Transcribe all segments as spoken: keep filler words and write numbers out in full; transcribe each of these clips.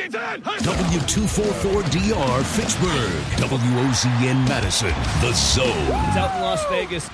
W two forty-four D R Fitchburg. W O Z N Madison. The Zone. It's out in Las Vegas.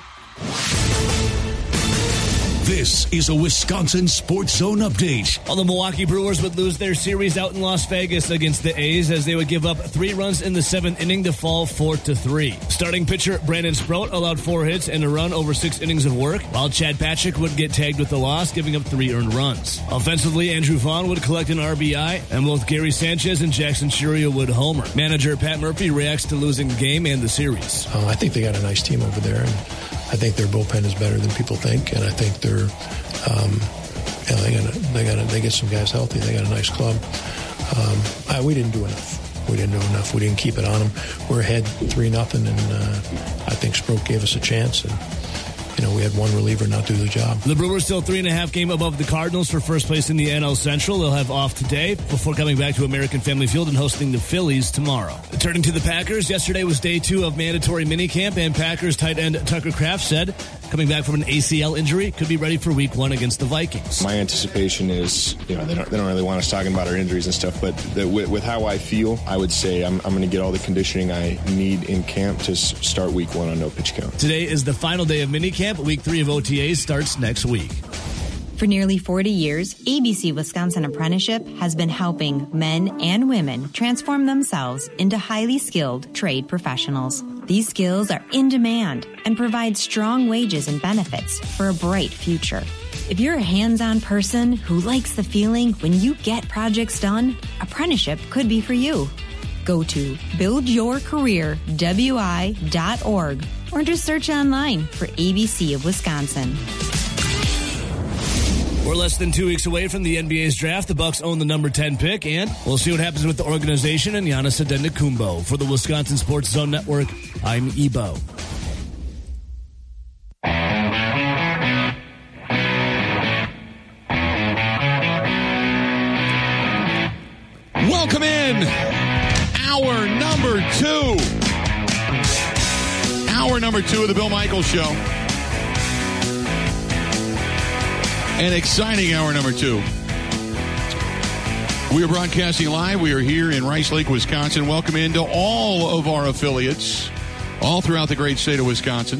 This is a Wisconsin Sports Zone update. Well, the Milwaukee Brewers would lose their series out in Las Vegas against the A's as they would give up three runs in the seventh inning to fall four to three. Starting pitcher Brandon Sproat allowed four hits and a run over six innings of work, while Chad Patrick would get tagged with the loss, giving up three earned runs. Offensively, Andrew Vaughn would collect an R B I, and both Gary Sanchez and Jackson Churio would homer. Manager Pat Murphy reacts to losing the game and the series. Uh, I think they got a nice team over there, and I think their bullpen is better than people think, and I think they're, um, you know, they got, they got, they get some guys healthy. They got a nice club. Um, I, we didn't do enough. We didn't do enough. We didn't keep it on them. We're ahead three nothing, and uh, I think Sproat gave us a chance, and you know, we had one reliever not do the job. The Brewers still three and a half game above the Cardinals for first place in the N L Central. They'll have off today before coming back to American Family Field and hosting the Phillies tomorrow. Turning to the Packers, yesterday was day two of mandatory minicamp, and Packers tight end Tucker Kraft said, coming back from an A C L injury, could be ready for week one against the Vikings. My anticipation is, you know, they don't, they don't really want us talking about our injuries and stuff, but the, with, with how I feel, I would say I'm, I'm going to get all the conditioning I need in camp to s- start week one on no pitch count. Today is the final day of minicamp. Week three of O T As starts next week. For nearly forty years, A B C Wisconsin Apprenticeship has been helping men and women transform themselves into highly skilled trade professionals. These skills are in demand and provide strong wages and benefits for a bright future. If you're a hands-on person who likes the feeling when you get projects done, apprenticeship could be for you. Go to build your career w i dot org or just search online for A B C of Wisconsin. We're less than two weeks away from the N B A's draft. The Bucks own the number ten pick, and we'll see what happens with the organization and Giannis Antetokounmpo. For the Wisconsin Sports Zone Network, I'm Ebo. Welcome in, hour number two. Hour number two of the Bill Michaels Show. An exciting hour number two. We are broadcasting live. We are here in Rice Lake, Wisconsin. Welcome into all of our affiliates, all throughout the great state of Wisconsin.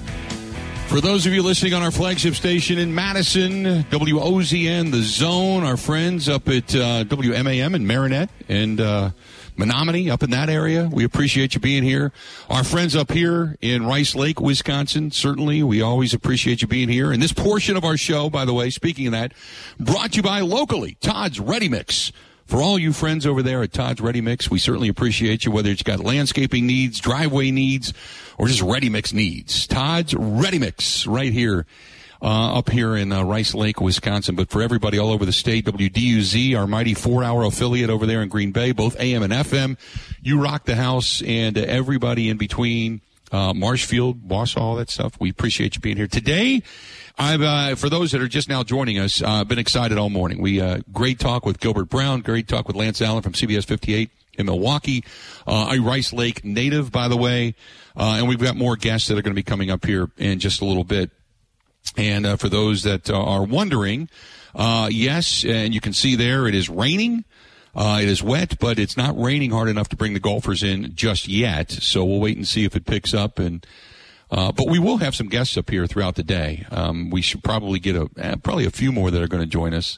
For those of you listening on our flagship station in Madison, W O Z N, The Zone, our friends up at uh, W M A M in Marinette and uh, Menominee, up in that area, we appreciate you being here. Our friends up here in Rice Lake, Wisconsin, certainly, we always appreciate you being here. And this portion of our show, by the way, speaking of that, brought to you by locally, Todd's Ready Mix. For all you friends over there at Todd's Ready Mix, we certainly appreciate you, whether it's got landscaping needs, driveway needs, or just Ready Mix needs. Todd's Ready Mix right here, uh, up here in uh, Rice Lake, Wisconsin. But for everybody all over the state, W D U Z, our mighty four-hour affiliate over there in Green Bay, both A M and F M, you rock the house, and uh, everybody in between, uh, Marshfield, Wausau, all that stuff. We appreciate you being here today. I've, uh, for those that are just now joining us, I've uh, been excited all morning. We, uh, great talk with Gilbert Brown, great talk with Lance Allen from C B S fifty-eight in Milwaukee, uh, a Rice Lake native, by the way, uh, and we've got more guests that are going to be coming up here in just a little bit. And, uh, for those that uh, are wondering, uh, yes, and you can see there it is raining. Uh, it is wet, but it's not raining hard enough to bring the golfers in just yet. So we'll wait and see if it picks up. And, uh, but we will have some guests up here throughout the day. Um, we should probably get a, uh, probably a few more that are going to join us.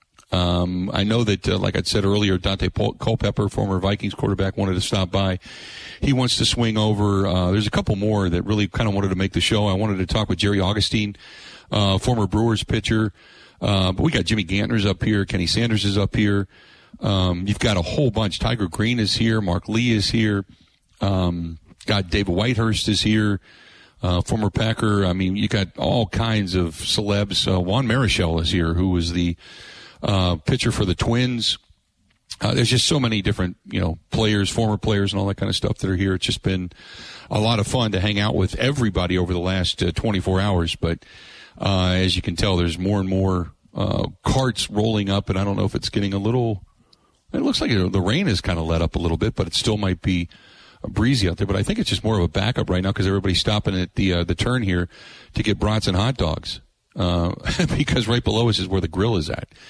Um, I know that, uh, like I said earlier, Dante Culpepper, former Vikings quarterback, wanted to stop by. He wants to swing over. Uh, there's a couple more that really kind of wanted to make the show. I wanted to talk with Jerry Augustine, uh, former Brewers pitcher. Uh, but we got Jimmy Gantner's up here. Kenny Sanders is up here. Um, you've got a whole bunch. Tiger Green is here. Mark Lee is here. Um, got David Whitehurst is here. Uh, former Packer. I mean, you got all kinds of celebs. Uh, Juan Marichal is here, who was the, uh, pitcher for the Twins. Uh, there's just so many different, you know, players, former players and all that kind of stuff that are here. It's just been a lot of fun to hang out with everybody over the last uh, twenty-four hours. But, uh, as you can tell, there's more and more, uh, carts rolling up, and I don't know if it's getting a little, it looks like it, the rain has kind of let up a little bit, but it still might be breezy out there. But I think it's just more of a backup right now because everybody's stopping at the, uh, the turn here to get brats and hot dogs, uh, because right below us is where the grill is at.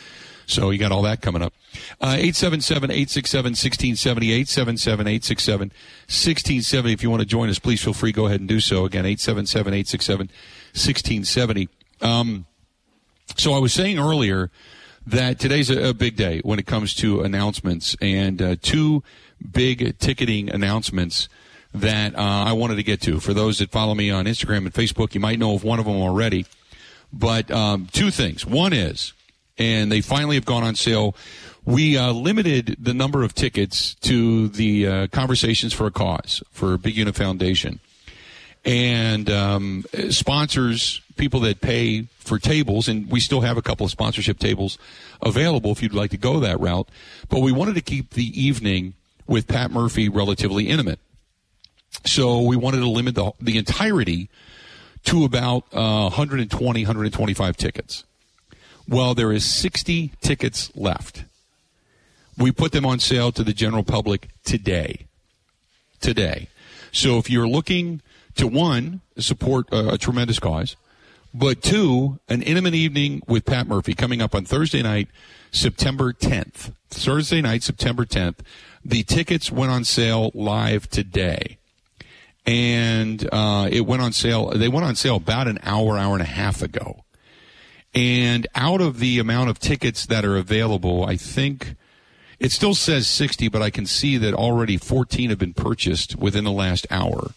So you got all that coming up. Uh, eight seven seven, eight six seven, one six seven zero, eight seven seven, eight six seven, one six seven zero. If you want to join us, please feel free. Go ahead and do so. Again, eight seven seven, eight six seven, one six seven zero. Um, so I was saying earlier that today's a, a big day when it comes to announcements, and uh, two big ticketing announcements that uh, I wanted to get to. For those that follow me on Instagram and Facebook, you might know of one of them already. But um, two things. One is, and they finally have gone on sale, we uh, limited the number of tickets to the uh, Conversations for a Cause for Big Unit Foundation. And um, sponsors, people that pay for tables, and we still have a couple of sponsorship tables available if you'd like to go that route. But we wanted to keep the evening with Pat Murphy relatively intimate. So we wanted to limit the, the entirety to about uh, one twenty, one twenty-five tickets. Well, there is sixty tickets left. We put them on sale to the general public today. Today. So if you're looking to, one, support a, a tremendous cause, but two, an intimate evening with Pat Murphy coming up on Thursday night, September tenth. Thursday night, September tenth. The tickets went on sale live today. And uh, it went on sale. They went on sale about an hour, hour and a half ago. And out of the amount of tickets that are available, I think it still says sixty, but I can see that already fourteen have been purchased within the last hour.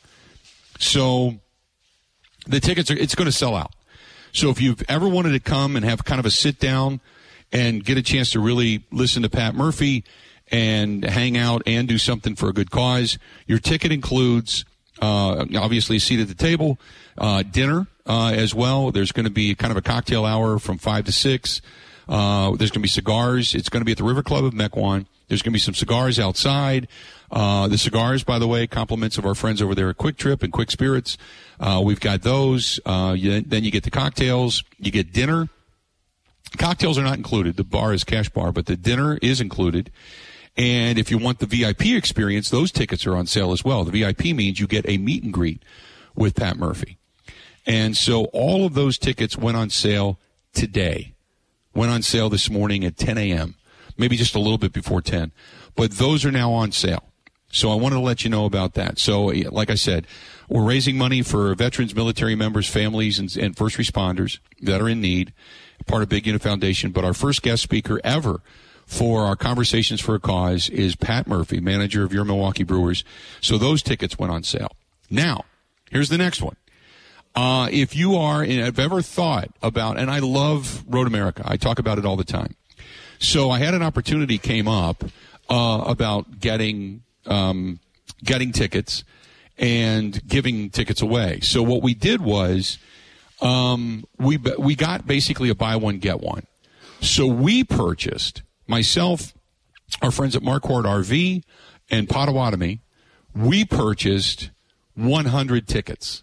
So the tickets are, it's going to sell out. So if you've ever wanted to come and have kind of a sit down and get a chance to really listen to Pat Murphy and hang out and do something for a good cause, your ticket includes Uh, obviously a seat at the table, uh, dinner, uh, as well. There's going to be kind of a cocktail hour from five to six. Uh, there's going to be cigars. It's going to be at the River Club of Mequon. There's going to be some cigars outside. Uh, the cigars, by the way, compliments of our friends over there at Quick Trip and Quick Spirits. Uh, we've got those. Uh, you, then you get the cocktails. You get dinner. Cocktails are not included. The bar is cash bar, but the dinner is included. And if you want the V I P experience, those tickets are on sale as well. The V I P means you get a meet and greet with Pat Murphy. And so all of those tickets went on sale today. Went on sale this morning at ten a.m., maybe just a little bit before ten. But those are now on sale. So I wanted to let you know about that. So like I said, we're raising money for veterans, military members, families, and, and first responders that are in need, part of Big Unit Foundation. But our first guest speaker ever for our Conversations for a Cause is Pat Murphy, manager of your Milwaukee Brewers. So those tickets went on sale. Now, here's the next one. Uh, if you are, and have ever thought about, and I love Road America, I talk about it all the time. So I had an opportunity came up uh, about getting um, getting tickets and giving tickets away. So what we did was um, we we got basically a buy one, get one. So we purchased, myself, our friends at Marquardt R V, and Potawatomi, we purchased one hundred tickets.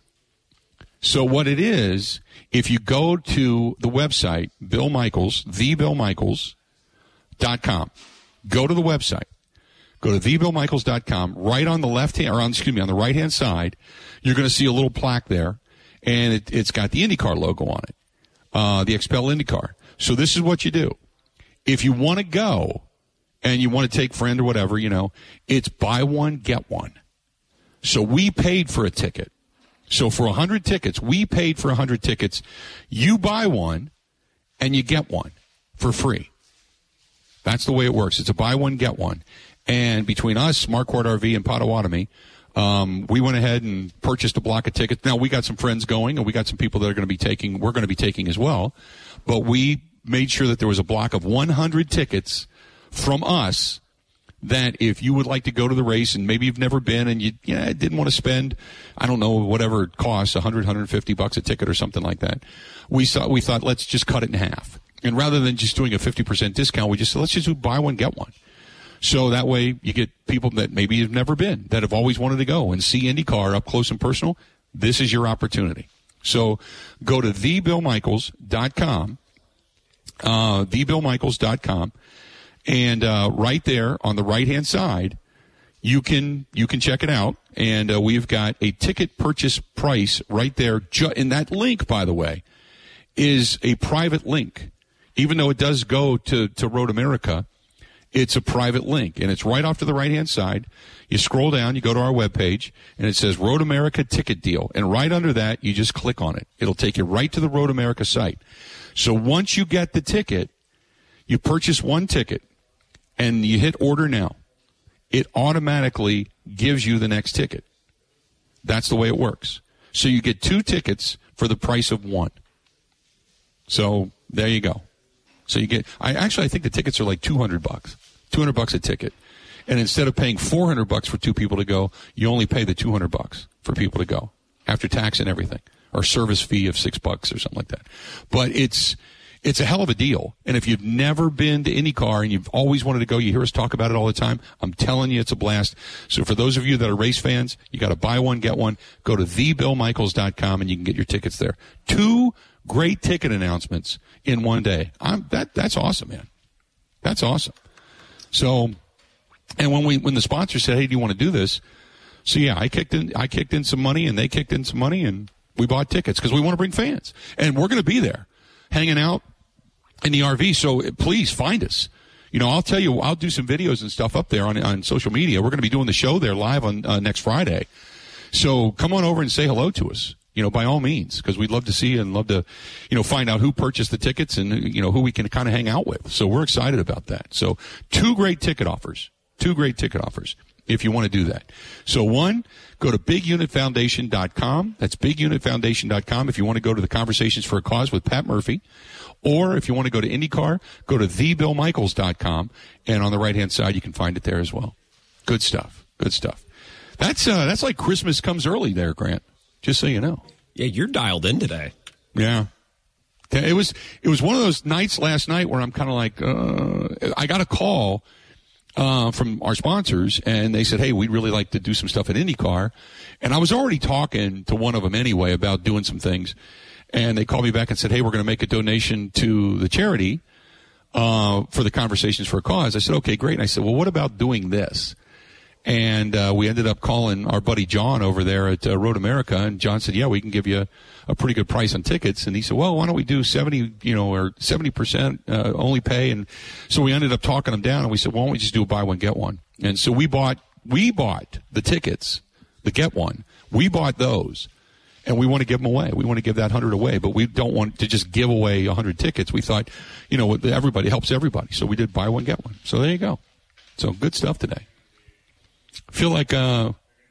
So what it is, if you go to the website, Bill Michaels, the bill michaels dot com, go to the website, go to the bill michaels dot com, right on the left hand, or on, excuse me, on the right hand side, you're going to see a little plaque there, and it, it's got the IndyCar logo on it, uh, the X P E L IndyCar. So this is what you do. If you want to go and you want to take friend or whatever, you know, it's buy one, get one. So we paid for a ticket. So for one hundred tickets, we paid for one hundred tickets. You buy one and you get one for free. That's the way it works. It's a buy one, get one. And between us, Marquardt R V, and Potawatomi, um, we went ahead and purchased a block of tickets. Now, we got some friends going, and we got some people that are going to be taking, we're going to be taking as well. But we made sure that there was a block of one hundred tickets from us that if you would like to go to the race and maybe you've never been and you yeah, didn't want to spend, I don't know, whatever it costs, one hundred, one hundred fifty bucks a ticket or something like that, we saw, we thought, let's just cut it in half. And rather than just doing a fifty percent discount, we just said, let's just do buy one, get one. So that way you get people that maybe have never been, that have always wanted to go and see IndyCar up close and personal. This is your opportunity. So go to the bill michaels dot com, uh, the bill michaels dot com. And uh, right there on the right-hand side, you can you can check it out. And uh, we've got a ticket purchase price right there. Ju- and that link, by the way, is a private link. even though it does go to, to Road America, it's a private link, and it's right off to the right-hand side. You scroll down, you go to our webpage, and it says Road America Ticket Deal. And right under that, you just click on it. It'll take you right to the Road America site. So once you get the ticket, you purchase one ticket, and you hit order now. It automatically gives you the next ticket. That's the way it works. So you get two tickets for the price of one. So there you go. So you get, I actually, I think the tickets are like two hundred bucks, two hundred bucks a ticket. And instead of paying four hundred bucks for two people to go, you only pay the two hundred bucks for people to go after tax and everything, or service fee of six bucks or something like that. But it's, it's a hell of a deal. And if you've never been to IndyCar and you've always wanted to go, you hear us talk about it all the time. I'm telling you, it's a blast. So for those of you that are race fans, you got to buy one, get one. Go to the bill michaels dot com and you can get your tickets there. Two great ticket announcements in one day. I'm, that that's awesome, man. That's awesome. So, and when we when the sponsor said, "Hey, do you want to do this?" So yeah, I kicked in I kicked in some money, and they kicked in some money, and we bought tickets because we want to bring fans, and we're going to be there, hanging out in the R V. So please find us. You know, I'll tell you, I'll do some videos and stuff up there on on social media. We're going to be doing the show there live on uh, next Friday. So come on over and say hello to us. You know, by all means, because we'd love to see you and love to, you know, find out who purchased the tickets and, you know, who we can kind of hang out with. So we're excited about that. So two great ticket offers, two great ticket offers if you want to do that. So one, go to big unit foundation dot com. That's big unit foundation dot com if you want to go to the Conversations for a Cause with Pat Murphy. Or if you want to go to IndyCar, go to the bill michaels dot com. And on the right-hand side, you can find it there as well. Good stuff. Good stuff. That's, uh, that's like Christmas comes early there, Grant. Just so you know. Yeah, you're dialed in today. Yeah. It was it was one of those nights last night where I'm kind of like, uh, I got a call uh, from our sponsors, and they said, hey, we'd really like to do some stuff at IndyCar. And I was already talking to one of them anyway about doing some things. And they called me back and said, hey, we're going to make a donation to the charity uh, for the Conversations for a Cause. I said, okay, great. And I said, well, what about doing this? And uh, we ended up calling our buddy John over there at uh, Road America, and John said, "Yeah, we can give you a, a pretty good price on tickets." And he said, "Well, why don't we do seventy, you know, or seventy percent uh, only pay?" And so we ended up talking them down, and we said, "Why don't we just do a buy one get one?" And so we bought we bought the tickets, the get one. We bought those, and we want to give them away. We want to give that hundred away, but we don't want to just give away a hundred tickets. We thought, you know, everybody helps everybody, so we did buy one get one. So there you go. So good stuff today. I feel like uh,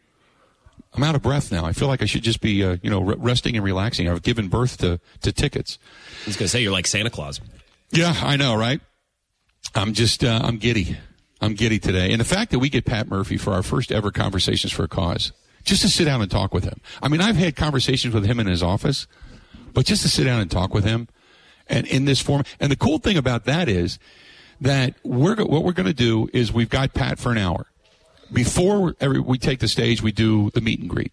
I'm out of breath now. I feel like I should just be, uh, you know, r- resting and relaxing. I've given birth to, to tickets. I was going to say, you're like Santa Claus. Yeah, I know, right? I'm just, uh, I'm giddy. I'm giddy today. And the fact that we get Pat Murphy for our first ever Conversations for a Cause, just to sit down and talk with him. I mean, I've had conversations with him in his office, but just to sit down and talk with him and in this form. And the cool thing about that is that we're what we're going to do is we've got Pat for an hour. Before every, we take the stage, we do the meet and greet.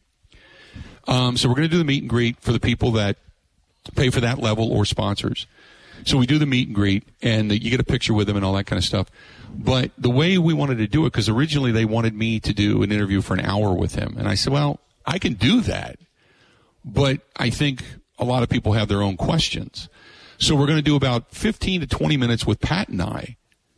Um, so we're going to do the meet and greet for the people that pay for that level or sponsors. So we do the meet and greet, and the, you get a picture with them and all that kind of stuff. But the way we wanted to do it, because originally they wanted me to do an interview for an hour with him. And I said, well, I can do that, but I think a lot of people have their own questions. So we're going to do about fifteen to twenty minutes with Pat and I.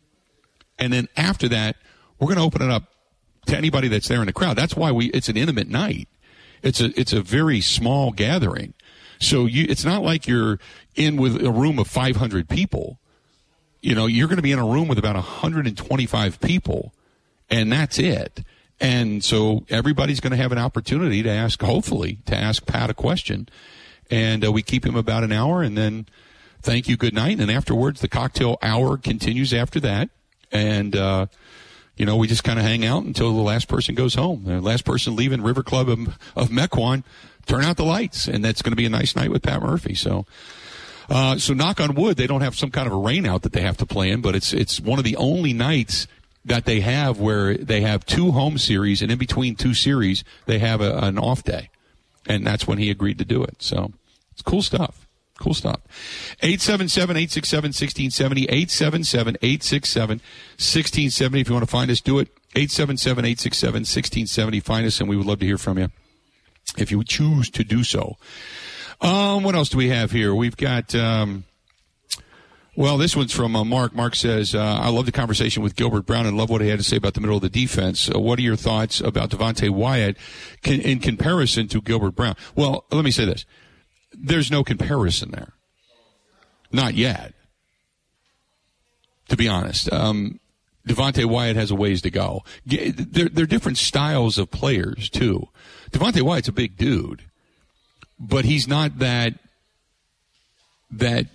And then after that, we're going to open it up to anybody that's there in the crowd. That's why we, it's an intimate night. It's a, it's a very small gathering. So you, it's not like you're in with a room of five hundred people. You know, you're going to be in a room with about one hundred twenty-five people, and that's it. And so everybody's going to have an opportunity to ask, hopefully, to ask Pat a question. And uh, we keep him about an hour, and then thank you, good night. And afterwards, the cocktail hour continues after that. And, uh, you know, we just kind of hang out until the last person goes home. The last person leaving River Club of, of Mequon, turn out the lights, and that's going to be a nice night with Pat Murphy. So, uh, so knock on wood, they don't have some kind of a rain out that they have to play in, but it's it's one of the only nights that they have where they have two home series, and in between two series, they have a, an off day, and that's when he agreed to do it. So it's cool stuff. Cool stuff. eight seven seven, eight six seven, one six seven zero, eight seven seven, eight six seven, one six seven zero. If you want to find us, do it. eight seven seven, eight six seven, one six seven zero. Find us, and we would love to hear from you if you choose to do so. Um, what else do we have here? We've got, um, Well, this one's from uh, Mark. Mark says, uh, I love the conversation with Gilbert Brown and love what he had to say about the middle of the defense. Uh, what are your thoughts about Devontae Wyatt can, in comparison to Gilbert Brown? Well, let me say this. There's no comparison there. Not yet, to be honest. Um, Devontae Wyatt has a ways to go. They're, they're different styles of players, too. Devontae Wyatt's a big dude, but he's not that, that,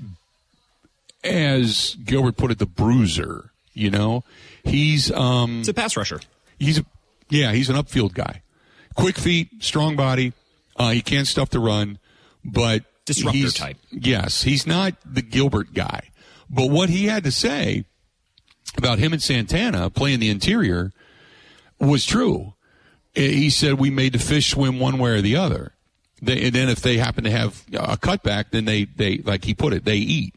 as Gilbert put it, the bruiser, you know? He's, um... It's a pass rusher. He's, a, yeah, he's an upfield guy. Quick feet, strong body. Uh, he can't stuff the run, but... Disruptor he's, type. Yes, he's not the Gilbert guy. But what he had to say about him and Santana playing the interior was true. He said, we made the fish swim one way or the other. They, and then if they happen to have a cutback, then they, they, like he put it, they eat.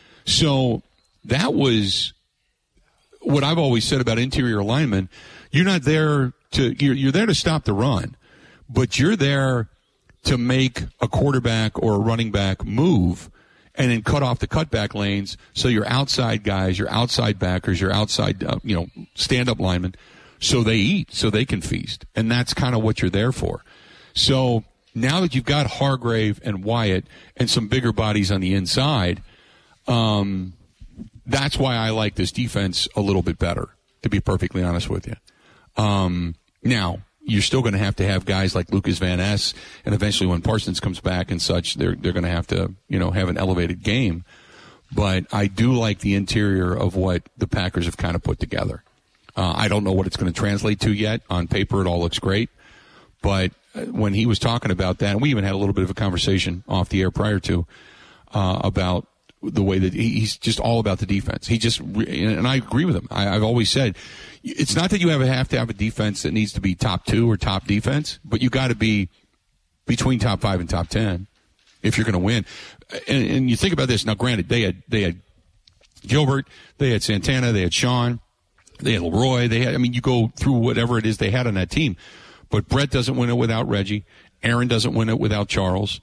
So that was what I've always said about interior linemen. You're not there to, you're, you're there to stop the run, but you're there to make a quarterback or a running back move and then cut off the cutback lanes. So your outside guys, your outside backers, your outside, uh, you know, stand-up linemen, so they eat, so they can feast. And that's kind of what you're there for. So now that you've got Hargrave and Wyatt and some bigger bodies on the inside, Um, that's why I like this defense a little bit better, to be perfectly honest with you. Um, now, you're still going to have to have guys like Lucas Van Ness, and eventually when Parsons comes back and such, they're they're going to have to, you know, have an elevated game. But I do like the interior of what the Packers have kind of put together. Uh, I don't know what it's going to translate to yet. On paper, it all looks great. But when he was talking about that, and we even had a little bit of a conversation off the air prior to uh, about the way that he's just all about the defense. He just, and I agree with him. I, I've always said, it's not that you have, a, have to have a defense that needs to be top two or top defense, but you got to be between top five and top ten if you're going to win. And, and you think about this. Now, granted, they had they had Gilbert, they had Santana, they had Sean, they had Leroy. They had, I mean, you go through whatever it is they had on that team. But Brett doesn't win it without Reggie. Aaron doesn't win it without Charles.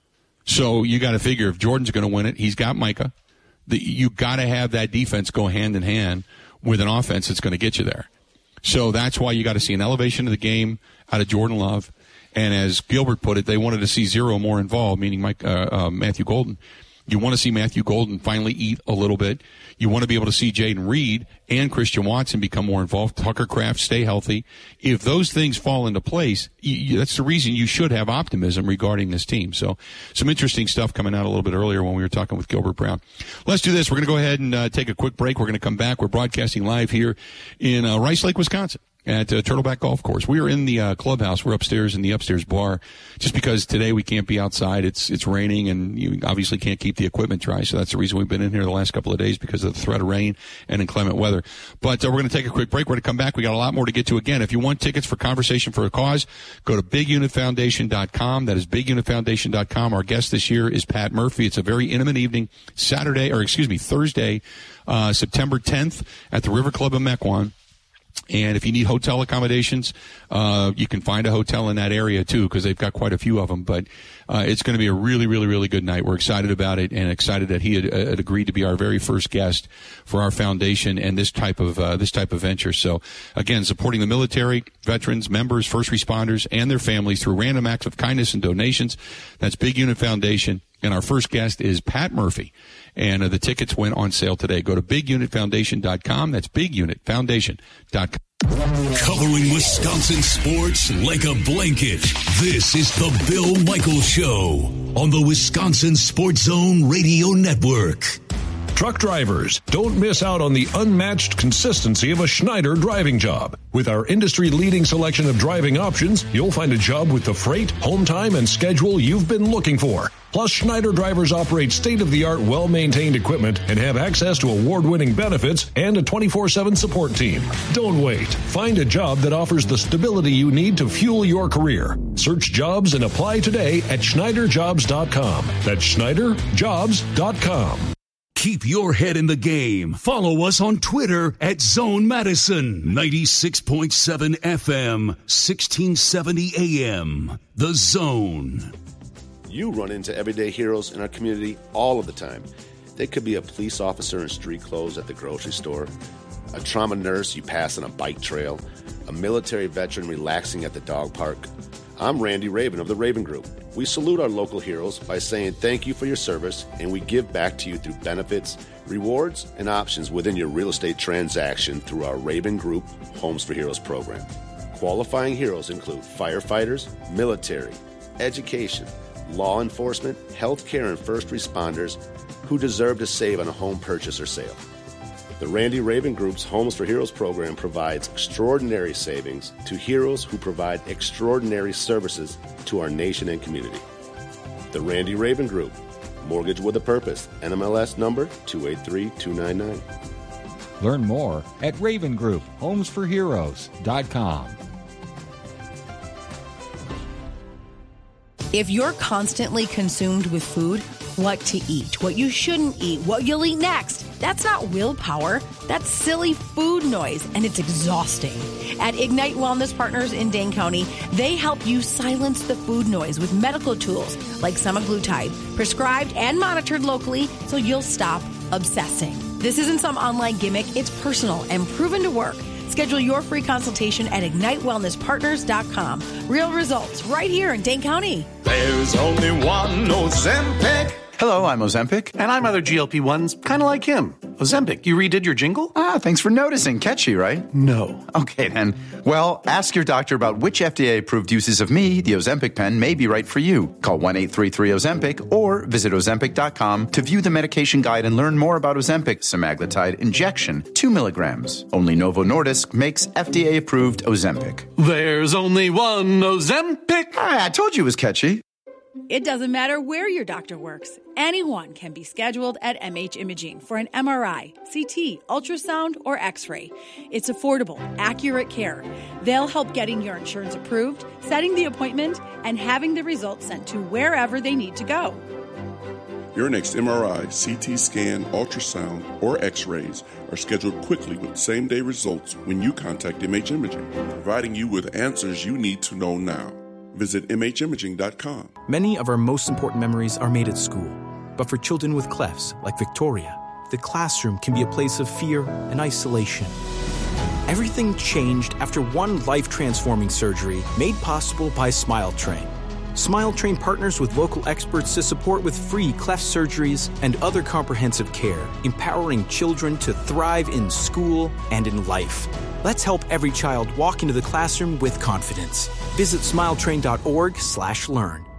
So you got to figure if Jordan's going to win it, he's got Micah. The, you got to have that defense go hand in hand with an offense that's going to get you there. So that's why you got to see an elevation of the game out of Jordan Love. And as Gilbert put it, they wanted to see zero more involved, meaning Mike, uh, uh, Matthew Golden. You want to see Matthew Golden finally eat a little bit. You want to be able to see Jaden Reed and Christian Watson become more involved. Tucker Kraft stay healthy. If those things fall into place, you, you, that's the reason you should have optimism regarding this team. So some interesting stuff coming out a little bit earlier when we were talking with Gilbert Brown. Let's do this. We're going to go ahead and uh, take a quick break. We're going to come back. We're broadcasting live here in uh, Rice Lake, Wisconsin, at uh, Turtleback Golf Course. We are in the uh, clubhouse. We're upstairs in the upstairs bar just because today we can't be outside. It's it's raining, and you obviously can't keep the equipment dry, so that's the reason we've been in here the last couple of days because of the threat of rain and inclement weather. But uh, we're going to take a quick break. We're going to come back. We got a lot more to get to. Again, if you want tickets for Conversation for a Cause, go to big unit foundation dot com. That is big unit foundation dot com. Our guest this year is Pat Murphy. It's a very intimate evening, Saturday, or excuse me, Thursday, uh, September tenth at the River Club of Mequon. And if you need hotel accommodations, uh, you can find a hotel in that area, too, because they've got quite a few of them. But uh, it's going to be a really, really, really good night. We're excited about it and excited that he had, uh, had agreed to be our very first guest for our foundation and this type of uh, this type of venture. So, again, supporting the military, veterans, members, first responders, and their families through random acts of kindness and donations. That's Big Unit Foundation. And our first guest is Pat Murphy. And uh, the tickets went on sale today. Go to big unit foundation dot com. That's big unit foundation dot com. Covering Wisconsin sports like a blanket. This is the Bill Michaels Show on the Wisconsin Sports Zone Radio Network. Truck drivers, don't miss out on the unmatched consistency of a Schneider driving job. With our industry-leading selection of driving options, you'll find a job with the freight, home time, and schedule you've been looking for. Plus, Schneider drivers operate state-of-the-art, well-maintained equipment and have access to award-winning benefits and a twenty-four seven support team. Don't wait. Find a job that offers the stability you need to fuel your career. Search jobs and apply today at schneider jobs dot com. That's schneider jobs dot com. Keep your head in the game. Follow us on Twitter at Zone Madison. ninety-six point seven F M, sixteen seventy A M. The Zone. You run into everyday heroes in our community all of the time. They could be a police officer in street clothes at the grocery store, a trauma nurse you pass on a bike trail, a military veteran relaxing at the dog park. I'm Randy Raven of the Raven Group. We salute our local heroes by saying thank you for your service, and we give back to you through benefits, rewards, and options within your real estate transaction through our Raven Group Homes for Heroes program. Qualifying heroes include firefighters, military, education, law enforcement, healthcare, and first responders who deserve to save on a home purchase or sale. The Randy Raven Group's Homes for Heroes program provides extraordinary savings to heroes who provide extraordinary services to our nation and community. The Randy Raven Group, Mortgage with a Purpose, N M L S number two eight three two nine nine. Learn more at Raven Group Homes for Heroes dot com. If you're constantly consumed with food, what to eat, what you shouldn't eat, what you'll eat next, that's not willpower. That's silly food noise, and it's exhausting. At Ignite Wellness Partners in Dane County, they help you silence the food noise with medical tools like semaglutide, prescribed and monitored locally so you'll stop obsessing. This isn't some online gimmick. It's personal and proven to work. Schedule your free consultation at ignite wellness partners dot com. Real results right here in Dane County. There's only one Ozempic. Hello, I'm Ozempic. And I'm other G L P ones, kind of like him. Ozempic, you redid your jingle? Ah, thanks for noticing. Catchy, right? No. Okay, then. Well, ask your doctor about which F D A-approved uses of me, the Ozempic pen, may be right for you. Call one eight three three Ozempic or visit ozempic dot com to view the medication guide and learn more about Ozempic semaglutide injection, two milligrams. Only Novo Nordisk makes F D A-approved Ozempic. There's only one Ozempic. Ah, I told you it was catchy. It doesn't matter where your doctor works. Anyone can be scheduled at M H Imaging for an M R I, C T, ultrasound, or X-ray. It's affordable, accurate care. They'll help getting your insurance approved, setting the appointment, and having the results sent to wherever they need to go. Your next M R I, C T scan, ultrasound, or X-rays are scheduled quickly with same-day results when you contact M H Imaging, providing you with answers you need to know now. Visit m h imaging dot com. Many of our most important memories are made at school. But for children with clefts, like Victoria, the classroom can be a place of fear and isolation. Everything changed after one life-transforming surgery made possible by SmileTrain. SmileTrain partners with local experts to support with free cleft surgeries and other comprehensive care, empowering children to thrive in school and in life. Let's help every child walk into the classroom with confidence. Visit smiletrain dot org slash learn.